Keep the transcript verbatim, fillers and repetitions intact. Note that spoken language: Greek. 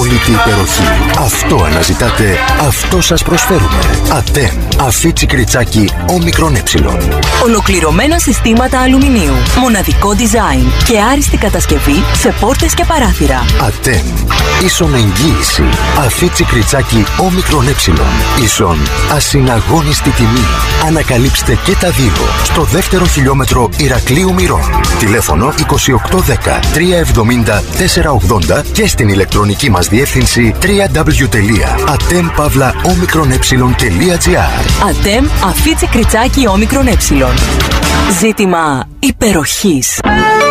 απόλυτη υπεροχή. Αυτό αναζητάτε, αυτό σας προσφέρουμε. ΑΤΕΜ. Αφίτσι κριτσάκι όμικρον ε. Ολοκληρωμένα συστήματα αλουμινίου. Μοναδικό design και άριστη κατασκευή σε πόρτες και παράθυρα. ΑΤΕΜ. Ίσον εγγύηση. Αφίτσι κριτσάκι όμικρον ε. Ίσον ασυναγώνιστη τιμή. Ανακαλύψτε και τα δύο στο δεύτερο χιλιόμετρο Ηρακλείου Μυρών. Τηλέφωνο είκοσι οκτώ δέκα τριακόσια εβδομήντα τετρακόσια ογδόντα και στην ηλεκτρονική μας διεύθυνση double-u double-u double-u τελεία atem pavla omikron ε τελεία gr. ΑΤΕΜ Αφίτσι κριτσάκι όμικρον ε. Ζήτημα υπεροχής.